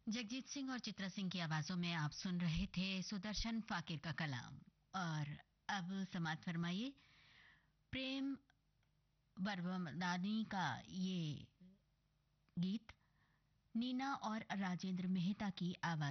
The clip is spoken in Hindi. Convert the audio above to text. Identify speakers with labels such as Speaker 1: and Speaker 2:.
Speaker 1: जगजीत सिंह और चित्रा सिंह की आवाजों में आप सुन रहे थे सुदर्शन फाकिर का कलाम। और अब समात फरमाइए प्रेम बरवमदानी का ये गीत नीना और राजेंद्र मेहता की आवाज